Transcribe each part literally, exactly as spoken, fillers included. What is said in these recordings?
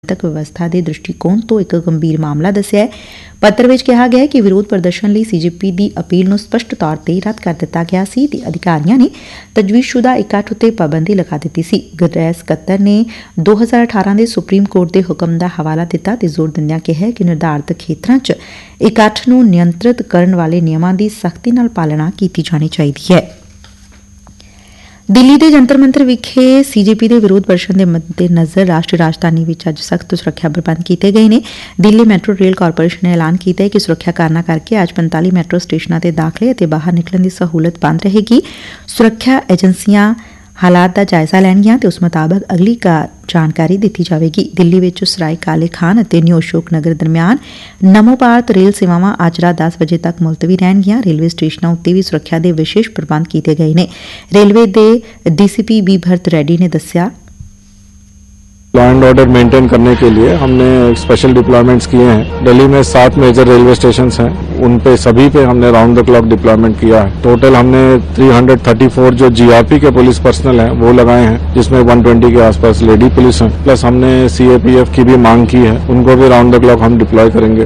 ਤੱਕ ਵਿਵਸਥਾ ਦੇ ਦ੍ਰਿਸ਼ਟੀਕੋਣ ਤੋਂ ਇੱਕ ਗੰਭੀਰ ਮਾਮਲਾ ਦੱਸਿਆ ਹੈ। ਪੱਤਰ ਵਿੱਚ ਕਿਹਾ ਗਿਆ ਹੈ ਕਿ ਵਿਰੋਧ ਪ੍ਰਦਰਸ਼ਨ ਲਈ ਸੀਜੇਪੀ ਦੀ ਅਪੀਲ ਨੂੰ ਸਪਸ਼ਟ ਤੌਰ ਤੇ ਰੱਦ ਕਰ ਦਿੱਤਾ ਗਿਆ ਸੀ ਤੇ ਅਧਿਕਾਰੀਆਂ ਨੇ ਤਜਵੀਜ਼ਸ਼ੁਦਾ ਇਕੱਠ ਉੱਤੇ ਪਾਬੰਦੀ ਲਗਾ ਦਿੱਤੀ ਸੀ। ਗ੍ਰਹਿ ਸਕੱਤਰ ਨੇ ਦੋ ਹਜ਼ਾਰ ਅਠਾਰਾਂ ਦੇ ਸੁਪਰੀਮ ਕੋਰਟ ਦੇ ਹੁਕਮ ਦਾ ਹਵਾਲਾ ਦਿੱਤਾ ਤੇ ਜ਼ੋਰ ਦਿੰਦਿਆਂ ਕਿਹਾ ਕਿ ਨਿਰਧਾਰਤ ਖੇਤਰਾਂ 'ਚ ਇਕੱਠ ਨੂੰ ਨਿਯੰਤਰਿਤ ਕਰਨ ਵਾਲੇ ਨਿਯਮਾਂ ਦੀ ਸਖਤੀ ਨਾਲ ਪਾਲਣਾ ਕੀਤੀ ਜਾਣੀ ਚਾਹੀਦੀ ਹੈ। ਦਿੱਲੀ ਦੇ ਜੰਤਰ ਮੰਤਰ ਵਿਖੇ ਸੀਜੇਪੀ ਦੇ ਵਿਰੋਧ ਪ੍ਰਦਰਸ਼ਨ ਦੇ ਮੱਦੇਨਜ਼ਰ ਰਾਸ਼ਟਰੀ ਰਾਜਧਾਨੀ ਵਿੱਚ ਅੱਜ ਸਖਤ ਸੁਰੱਖਿਆ ਪ੍ਰਬੰਧ ਕੀਤੇ ਗਏ ਨੇ। ਦਿੱਲੀ ਮੈਟਰੋ ਰੇਲ ਕਾਰਪੋਰੇਸ਼ਨ ਨੇ ਐਲਾਨ ਕੀਤਾ ਹੈ ਕਿ ਸੁਰੱਖਿਆ ਕਾਰਨਾਂ ਕਰਕੇ ਅੱਜ ਪੰਤਾਲੀ ਮੈਟਰੋ ਸਟੇਸ਼ਨਾਂ ਤੇ ਦਾਖਲੇ ਅਤੇ ਬਾਹਰ ਨਿਕਲਣ ਦੀ ਸਹੂਲਤ ਬੰਦ ਰਹੇਗੀ। ਸੁਰੱਖਿਆ ਏਜੰਸੀਆਂ ਹਾਲਾਤ ਦਾ ਜਾਇਜ਼ਾ ਲੈਣਗੀਆਂ ਤੇ ਉਸ ਮੁਤਾਬਕ ਅਗਲੀ ਜਾਣਕਾਰੀ ਦਿੱਤੀ ਜਾਵੇਗੀ। ਦਿੱਲੀ ਵਿੱਚ ਸਰਾਏ ਕਾਲੇ ਖਾਨ ਅਤੇ ਨਿਊ ਅਸ਼ੋਕ ਨਗਰ ਦਰਮਿਆਨ ਨਮੋ ਭਾਰਤ ਰੇਲ ਸੇਵਾਵਾਂ ਅੱਜ ਰਾਤ ਦਸ ਵਜੇ ਤੱਕ ਮੁਲਤਵੀ ਰਹਿਣਗੀਆਂ। ਰੇਲਵੇ ਸਟੇਸ਼ਨਾਂ ਉੱਤੇ ਵੀ ਸੁਰੱਖਿਆ ਦੇ ਵਿਸ਼ੇਸ਼ ਪ੍ਰਬੰਧ ਕੀਤੇ ਗਏ ਨੇ। ਰੇਲਵੇ ਦੇ ਡੀਸੀਪੀ ਬੀ ਭਰਤ ਰੈਡੀ ने दस्या, लॉ एंड ऑर्डर मेंटेन करने के लिए हमने स्पेशल डिप्लॉयमेंट्स किए हैं। दिल्ली में सात मेजर रेलवे स्टेशन हैं, उन पे सभी पे हमने राउंड द क्लॉक डिप्लॉयमेंट किया है। टोटल हमने तीन सौ चौंतीस जो जीआरपी के पुलिस पर्सनल हैं वो लगाए हैं, जिसमें एक सौ बीस के आसपास लेडी पुलिस हैं। प्लस हमने सीएपीएफ की भी मांग की है, उनको भी राउंड द क्लॉक हम डिप्लॉय करेंगे।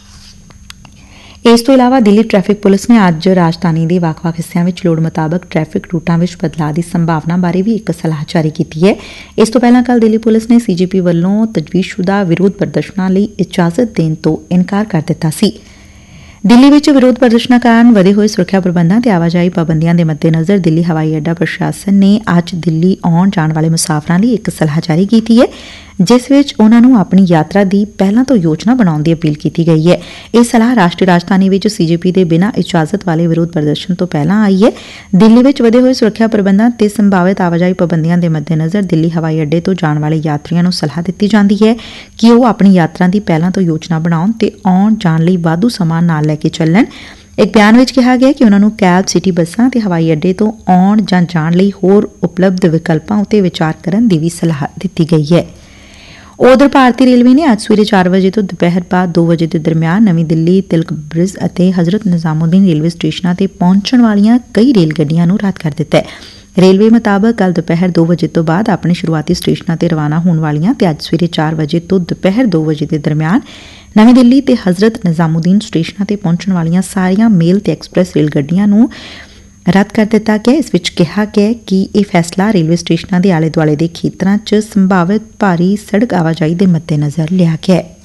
ਇਸ ਤੋਂ ਇਲਾਵਾ ਦਿੱਲੀ ਟ੍ਰੈਫਿਕ ਪੁਲਿਸ ਨੇ ਅੱਜ ਰਾਜਧਾਨੀ ਦੇ ਵੱਖ-ਵੱਖ ਹਿੱਸਿਆਂ ਵਿੱਚ ਲੋੜ ਮੁਤਾਬਕ ਟ੍ਰੈਫਿਕ ਰੂਟਾਂ ਵਿੱਚ ਬਦਲਾਅ ਦੀ ਸੰਭਾਵਨਾ ਬਾਰੇ ਵੀ ਇੱਕ ਸਲਾਹ ਜਾਰੀ ਕੀਤੀ ਹੈ। ਇਸ ਤੋਂ ਪਹਿਲਾਂ ਕੱਲ੍ਹ ਦਿੱਲੀ ਪੁਲਿਸ ਨੇ ਸੀਜੇਪੀ ਵੱਲੋਂ ਤਜਵੀਜ਼ਸ਼ੁਦਾ ਵਿਰੋਧ ਪ੍ਰਦਰਸ਼ਨਾਂ ਲਈ ਇਜਾਜ਼ਤ ਦੇਣ ਤੋਂ ਇਨਕਾਰ ਕਰ ਦਿੱਤਾ ਸੀ। ਦਿੱਲੀ ਵਿੱਚ ਵਿਰੋਧ ਪ੍ਰਦਰਸ਼ਨਾਂ ਕਾਰਨ ਵਧੇ ਹੋਏ ਸੁਰੱਖਿਆ ਪ੍ਰਬੰਧਾਂ ਤੇ ਆਵਾਜਾਈ ਪਾਬੰਦੀਆਂ ਦੇ ਮੱਦੇਨਜ਼ਰ ਦਿੱਲੀ ਹਵਾਈ ਅੱਡਾ ਪ੍ਰਸ਼ਾਸਨ ਨੇ ਅੱਜ ਦਿੱਲੀ ਆਉਣ ਜਾਣ ਵਾਲੇ ਮੁਸਾਫਰਾਂ ਲਈ ਇੱਕ ਸਲਾਹ ਜਾਰੀ ਕੀਤੀ ਹੈ, ਜਿਸ ਵਿੱਚ ਉਨ੍ਹਾਂ ਨੂੰ ਆਪਣੀ ਯਾਤਰਾ ਦੀ ਪਹਿਲਾਂ ਤੋਂ ਯੋਜਨਾ ਬਣਾਉਣ ਦੀ ਅਪੀਲ ਕੀਤੀ ਗਈ ਹੈ। ਇਹ ਸਲਾਹ ਰਾਸ਼ਟਰੀ ਰਾਜਧਾਨੀ ਵਿੱਚ ਸੀਜੇਪੀ ਦੇ ਬਿਨਾਂ ਇਜਾਜ਼ਤ ਵਾਲੇ ਵਿਰੋਧ ਪ੍ਰਦਰਸ਼ਨ ਤੋਂ ਪਹਿਲਾਂ ਆਈ ਹੈ। ਦਿੱਲੀ ਵਿੱਚ ਵਧੇ ਹੋਏ ਸੁਰੱਖਿਆ ਪ੍ਰਬੰਧਾਂ ਤੇ ਸੰਭਾਵਿਤ ਆਵਾਜਾਈ ਪਾਬੰਦੀਆਂ ਦੇ ਮੱਦੇਨਜ਼ਰ ਦਿੱਲੀ ਹਵਾਈ ਅੱਡੇ ਤੋਂ ਜਾਣ ਵਾਲੇ ਯਾਤਰੀਆਂ ਨੂੰ ਸਲਾਹ ਦਿੱਤੀ ਜਾਂਦੀ ਹੈ ਕਿ ਉਹ ਆਪਣੀ ਯਾਤਰਾ ਦੀ ਪਹਿਲਾਂ ਤੋਂ ਯੋਜਨਾ ਬਣਾਉਣ ਤੇ ਆਉਣ ਜਾਣ ਲਈ ਵਾਧੂ ਸਮਾਂ ਨਾਲ ਲੈ ਕੇ ਚੱਲਣ। ਇੱਕ ਬਿਆਨ ਵਿੱਚ ਕਿਹਾ ਗਿਆ ਕਿ ਉਨ੍ਹਾਂ ਨੂੰ ਕੈਬ, ਸਿਟੀ ਬੱਸਾਂ ਤੇ ਹਵਾਈ ਅੱਡੇ ਤੋਂ ਆਉਣ ਜਾਂ ਜਾਣ ਲਈ ਹੋਰ ਉਪਲਬਧ ਵਿਕਲਪਾਂ ਉੱਤੇ ਵਿਚਾਰ ਕਰਨ ਦੀ ਵੀ ਸਲਾਹ ਦਿੱਤੀ ਗਈ ਹੈ। ਉਧਰ ਭਾਰਤੀ ਰੇਲਵੇ ਨੇ ਅੱਜ ਸਵੇਰੇ ਚਾਰ ਵਜੇ ਤੋਂ ਦੁਪਹਿਰ ਬਾਅਦ ਦੋ ਵਜੇ ਦੇ ਦਰਮਿਆਨ ਨਵੀਂ ਦਿੱਲੀ ਤਿਲਕ ਬ੍ਰਿਜ ਅਤੇ ਹਜ਼ਰਤ ਨਿਜ਼ਾਮੂਦੀਨ ਰੇਲਵੇ ਸਟੇਸ਼ਨਾਂ ਤੇ ਪਹੁੰਚਣ ਵਾਲੀਆਂ ਕਈ ਰੇਲ ਗੱਡੀਆਂ ਨੂੰ ਰੱਦ ਕਰ ਦਿੱਤਾ ਹੈ। ਰੇਲਵੇ ਮੁਤਾਬਕ ਕੱਲ੍ਹ ਦੁਪਹਿਰ ਦੋ ਵਜੇ ਤੋਂ ਬਾਅਦ ਆਪਣੇ ਸ਼ੁਰੂਆਤੀ ਸਟੇਸ਼ਨਾਂ ਤੇ ਰਵਾਨਾ ਹੋਣ ਵਾਲੀਆਂ ਤੇ ਅੱਜ ਸਵੇਰੇ ਚਾਰ ਵਜੇ ਤੋਂ ਦੁਪਹਿਰ ਦੋ ਵਜੇ ਦੇ ਦਰਮਿਆਨ ਨਵੀਂ ਦਿੱਲੀ ਤੇ ਹਜ਼ਰਤ ਨਿਜ਼ਾਮੂਦੀਨ ਸਟੇਸ਼ਨਾਂ ਤੇ ਪਹੁੰਚਣ ਵਾਲੀਆਂ ਸਾਰੀਆਂ ਮੇਲ ਤੇ ਐਕਸਪ੍ਰੈਸ ਰੇਲ ਗੱਡੀਆਂ ਨੂੰ ਰੱਦ ਕਰ ਦਿੱਤਾ ਗਿਆ। ਇਸ ਵਿੱਚ ਕਿਹਾ ਗਿਆ ਕਿ ਇਹ ਫੈਸਲਾ ਰੇਲਵੇ ਸਟੇਸ਼ਨਾਂ ਦੇ ਆਲੇ ਦੁਆਲੇ ਦੇ ਖੇਤਰਾਂ 'ਚ ਸੰਭਾਵਿਤ ਭਾਰੀ ਸੜਕ ਆਵਾਜਾਈ ਦੇ ਮੱਦੇਨਜ਼ਰ ਲਿਆ ਗਿਆ ਹੈ।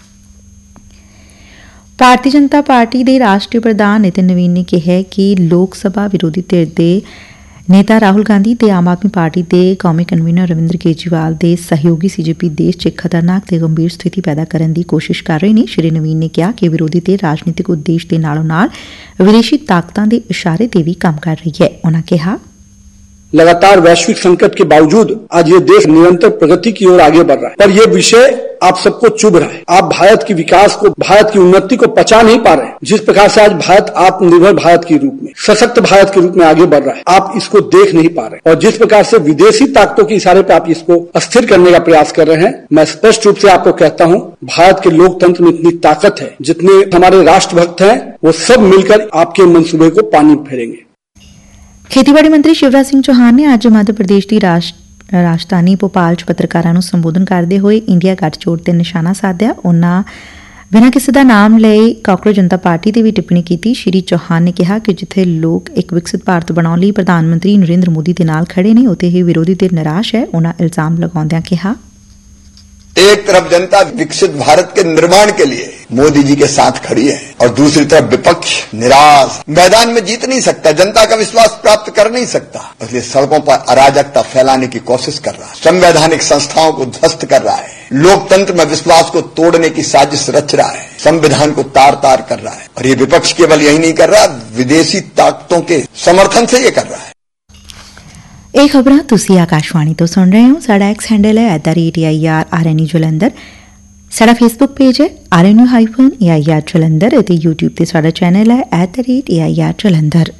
ਭਾਰਤੀ ਜਨਤਾ ਪਾਰਟੀ ਦੇ ਰਾਸ਼ਟਰੀ ਪ੍ਰਧਾਨ ਨਿਤਿਨ ਨਵੀਨ ਨੇ ਕਿਹਾ ਕਿ ਲੋਕ ਸਭਾ ਵਿਰੋਧੀ ਧਿਰ ਦੇ ਨੇਤਾ ਰਾਹੁਲ ਗਾਂਧੀ ਤੇ ਆਮ ਆਦਮੀ ਪਾਰਟੀ ਦੇ ਕੌਮੀ ਕਨਵੀਨਰ ਰਵਿੰਦਰ ਕੇਜਰੀਵਾਲ ਦੇ ਸਹਿਯੋਗੀ ਸੀਜੇਪੀ ਦੇਸ਼ 'ਚ ਇੱਕ ਖਤਰਨਾਕ ਤੇ ਗੰਭੀਰ ਸਥਿਤੀ ਪੈਦਾ ਕਰਨ ਦੀ ਕੋਸ਼ਿਸ਼ ਕਰ ਰਹੇ ਨੇ। ਸ਼੍ਰੀ ਨਵੀਨ ਨੇ ਕਿਹਾ ਕਿ ਵਿਰੋਧੀ ਧਿਰ ਰਾਜਨੀਤਿਕ ਉਦੇਸ਼ ਦੇ ਨਾਲੋਂ ਨਾਲ ਵਿਦੇਸ਼ੀ ਤਾਕਤਾਂ ਦੇ ਇਸ਼ਾਰੇ ਤੇ ਵੀ ਕੰਮ ਕਰ ਰਹੀ ਹੈ। ਉਨ੍ਹਾਂ ਕਿਹਾ, लगातार वैश्विक संकट के बावजूद आज ये देश निरंतर प्रगति की ओर आगे बढ़ रहा है, पर यह विषय आप सबको चुभ रहा है। आप भारत की विकास को, भारत की उन्नति को पचा नहीं पा रहे हैं। जिस प्रकार से आज भारत आत्मनिर्भर भारत के रूप में, सशक्त भारत के रूप में आगे बढ़ रहा है, आप इसको देख नहीं पा रहे। और जिस प्रकार से विदेशी ताकतों के इशारे पर आप इसको अस्थिर करने का प्रयास कर रहे हैं, मैं स्पष्ट रूप से आपको कहता हूं, भारत के लोकतंत्र में इतनी ताकत है, जितने हमारे राष्ट्रभक्त हैं वो सब मिलकर आपके मंसूबे को पानी फेरेंगे। ਖੇਤੀਬਾੜੀ ਮੰਤਰੀ ਸ਼ਿਵਰਾਜ ਸਿੰਘ ਚੌਹਾਨ ਨੇ ਅੱਜ ਮੱਧ ਪ੍ਰਦੇਸ਼ ਦੀ ਰਾਜਧਾਨੀ ਭੋਪਾਲ 'ਚ ਪੱਤਰਕਾਰਾਂ ਨੂੰ ਸੰਬੋਧਨ ਕਰਦੇ ਹੋਏ ਇੰਡੀਆ ਗੱਠਜੋੜ ਤੇ ਨਿਸ਼ਾਨਾ ਸਾਧਿਆ। ਉਨ੍ਹਾਂ ਬਿਨਾਂ ਕਿਸੇ ਦਾ ਨਾਮ ਲਏ ਕਾਂਗਰਸ ਜਨਤਾ ਪਾਰਟੀ ਤੇ ਵੀ ਟਿੱਪਣੀ ਕੀਤੀ। ਸ਼੍ਰੀ ਚੌਹਾਨ ਨੇ ਕਿਹਾ ਕਿ ਜਿੱਥੇ ਲੋਕ ਇੱਕ ਵਿਕਸਿਤ ਭਾਰਤ ਬਣਾਉਣ ਲਈ ਪ੍ਰਧਾਨ ਮੰਤਰੀ ਨਰਿੰਦਰ ਮੋਦੀ ਦੇ ਨਾਲ ਖੜੇ ਨੇ, ਉੱਥੇ ਹੀ ਵਿਰੋਧੀ ਧਿਰ ਨਿਰਾਸ਼ ਹੈ। ਉਨ੍ਹਾਂ ਇਲਜ਼ਾਮ ਲਗਾਉਂਦਿਆਂ ਕਿਹਾ, एक तरफ जनता विकसित भारत के निर्माण के लिए मोदी जी के साथ खड़ी है और दूसरी तरफ विपक्ष निराश, मैदान में जीत नहीं सकता, जनता का विश्वास प्राप्त कर नहीं सकता, इसलिए सड़कों पर अराजकता फैलाने की कोशिश कर रहा है, संवैधानिक संस्थाओं को ध्वस्त कर रहा है, लोकतंत्र में विश्वास को तोड़ने की साजिश रच रहा है, संविधान को तार तार कर रहा है। और ये विपक्ष केवल यही नहीं कर रहा, विदेशी ताकतों के समर्थन से ये कर रहा है। ਇਹ ਖਬਰਾਂ ਤੁਸੀਂ ਆਕਾਸ਼ਵਾਣੀ ਤੋਂ ਸੁਣ ਰਹੇ ਹੋ। ਸਾਡਾ ਐਕਸ ਹੈਂਡਲ ਹੈ at the rate A I R R N U Jalandhar. ਸਾਡਾ ਫੇਸਬੁੱਕ ਪੇਜ ਹੈ R N U hyphen A I R Jalandhar ਅਤੇ ਯੂਟਿਊਬ ਤੇ ਸਾਡਾ ਚੈਨਲ ਹੈ at the rate A I R Jalandhar.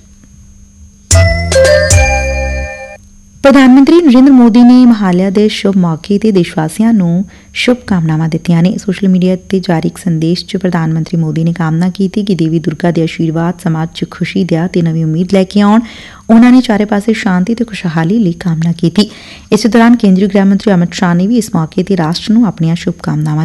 ਪ੍ਰਧਾਨ ਮੰਤਰੀ ਨਰਿੰਦਰ ਮੋਦੀ ਨੇ ਮਹਾਲਿਆ ਦੇ ਸ਼ੁਭ ਮੌਕੇ ਤੇ ਦੇਸ਼ ਵਾਸੀਆਂ ਨੂੰ ਸ਼ੁਭ ਕਾਮਨਾਵਾਂ ਦਿੱਤੀਆਂ ਨੇ। ਸੋਸ਼ਲ ਮੀਡੀਆ ਤੇ ਜਾਰੀ ਇੱਕ ਸੰਦੇਸ਼ 'ਚ ਪ੍ਰਧਾਨ ਮੰਤਰੀ ਮੋਦੀ ਨੇ ਕਾਮਨਾ ਕੀਤੀ ਕਿ ਦੇਵੀ ਦੁਰਗਾ ਦੇ ਆਸ਼ੀਰਵਾਦ ਸਮਾਜ 'ਚ ਖੁਸ਼ੀ ਦਿਆ ਤੇ ਨਵੀਂ ਉਮੀਦ ਲੈ ਕੇ ਆਉਣ। ਉਨ੍ਹਾਂ ਨੇ ਚਾਰੇ ਪਾਸੇ ਸ਼ਾਂਤੀ ਤੇ ਖੁਸ਼ਹਾਲੀ ਲਈ ਕਾਮਨਾ ਕੀਤੀ। ਇਸੇ ਦੌਰਾਨ ਕੇਂਦਰੀ ਗ੍ਰਹਿ ਮੰਤਰੀ ਅਮਿਤ ਸ਼ਾਹ ਨੇ ਵੀ ਇਸ ਮੌਕੇ ਤੇ ਰਾਸ਼ਟਰ ਨੂੰ ਆਪਣੀਆਂ ਸ਼ੁਭ ਕਾਮਨਾਵਾਂ